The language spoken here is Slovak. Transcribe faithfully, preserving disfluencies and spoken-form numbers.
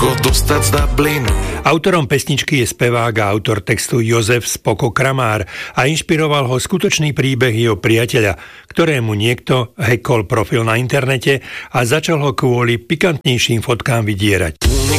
dostať z Dublinu. Autorom pesničky je spevák a autor textu Jozef Spoko Kramár a inšpiroval ho skutočný príbeh jeho priateľa, ktorému niekto hackol profil na internete a začal ho kvôli pikantnejším fotkám vydierať.